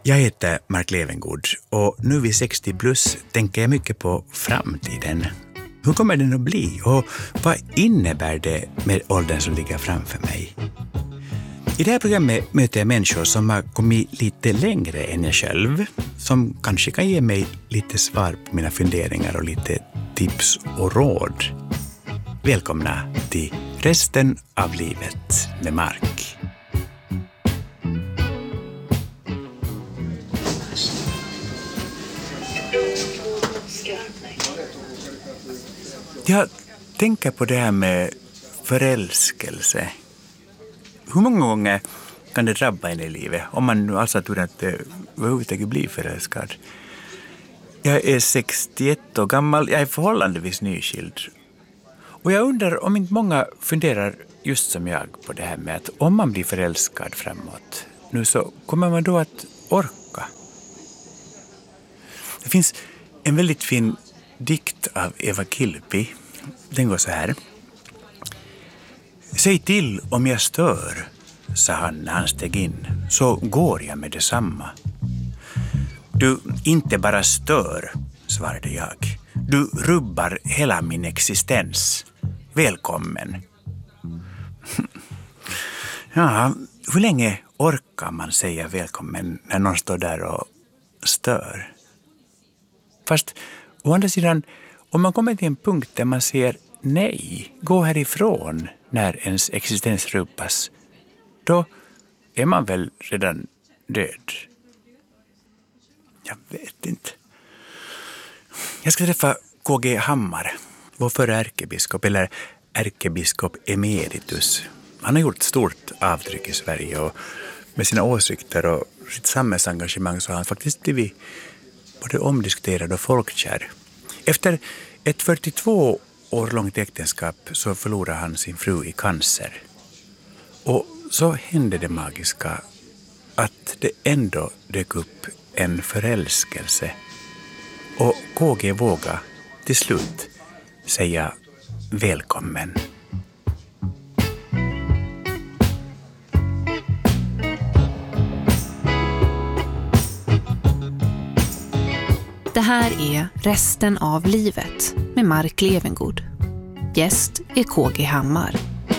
Jag heter Mark Levengood och nu vid 60 plus tänker jag mycket på framtiden. Hur kommer den att bli och vad innebär det med åldern som ligger framför mig? I det här programmet möter jag människor som har kommit lite längre än jag själv, som kanske kan ge mig lite svar på mina funderingar och lite tips och råd. Välkomna till Resten av livet med Mark. Jag tänker på det här med förälskelse. Hur många gånger kan det drabba en i livet om man nu alltså tror att det överhuvudtaget blir förälskad? Jag är 61 år gammal, jag är förhållandevis nyskild. Och jag undrar om inte många funderar just som jag på det här med att om man blir förälskad framåt, nu så kommer man då att orka. Det finns en väldigt fin dikt av Eva Kilpi. Den går så här. Säg till om jag stör, sa han när han steg in, så går jag med detsamma. Du inte bara stör, svarade jag. Du rubbar hela min existens. Välkommen. Ja, hur länge orkar man säga välkommen när någon står där och stör? Fast å andra sidan, om man kommer till en punkt där man säger nej, gå härifrån när ens existens rubbas, då är man väl redan död. Jag vet inte. Jag ska träffa KG Hammar, vår förre ärkebiskop, eller ärkebiskop emeritus. Han har gjort stort avtryck i Sverige och med sina åsikter och sitt samhällsengagemang så har han faktiskt blivit både omdiskuterad och folkkär. Efter ett 42 år långt äktenskap så förlorade han sin fru i cancer. Och så hände det magiska att det ändå dök upp en förälskelse. Och KG vågade till slut säga välkommen. Det här är Resten av livet med Mark Levengood. Gäst är KG Hammar.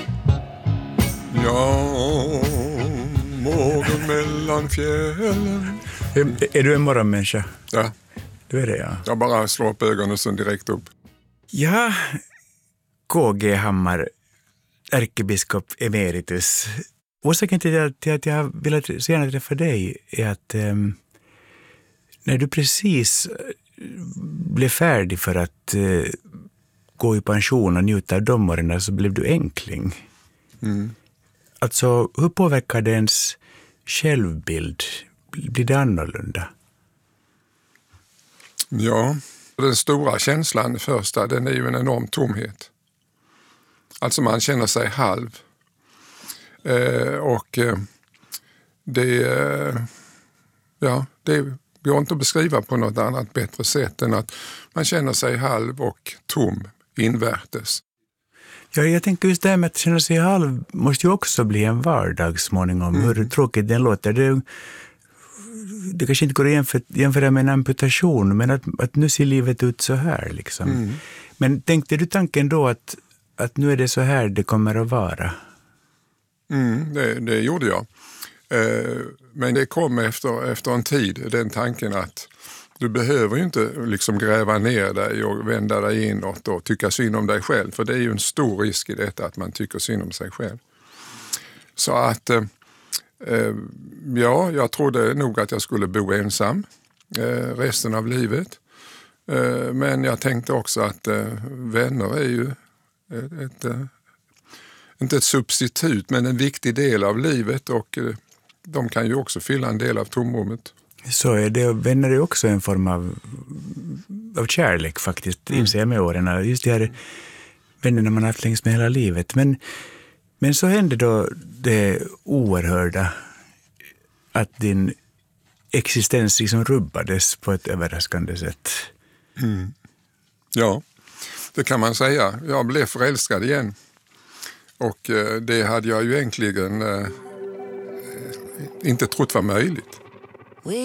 Ja, morgon mellan fjällen. Är du en morgonmänniska? Ja. Du är det, ja. Jag bara slår upp ögonen och sen direkt upp. Ja, KG Hammar, ärkebiskop emeritus. Orsaken till att jag har velat så gärna träffa dig är att när du precis blev färdig för att gå i pension och njuta av de åren så blev du enkling. Mm. Alltså, hur påverkar det ens självbild? Blir det annorlunda? Ja, den stora känslan första, den är ju en enorm tomhet. Alltså man känner sig halv. Det går inte att beskriva på något annat bättre sätt än att man känner sig halv och tom invärtes. Ja, jag tänker just det här med att känna sig halv måste ju också bli en vardag småningom. Hur tråkigt den låter. Det kanske inte går att jämföra med en amputation, men att nu ser livet ut så här liksom. Men tänkte du tanken då att nu är det så här det kommer att vara? Det gjorde jag. Men det kom efter en tid, den tanken att du behöver ju inte liksom gräva ner dig och vända dig inåt och tycka synd om dig själv. För det är ju en stor risk i detta att man tycker synd om sig själv. Så att jag trodde nog att jag skulle bo ensam resten av livet. Men jag tänkte också att vänner är ju inte ett substitut men en viktig del av livet och de kan ju också fylla en del av tomrummet. Så är det. Vänner är också en form av kärlek faktiskt, inser jag med åren. Just det här vännerna man har haft längs med hela livet. Men så hände då det oerhörda att din existens liksom rubbades på ett överraskande sätt. Ja, det kan man säga. Jag blev förälskad igen. Och det hade jag ju egentligen inte trott var möjligt.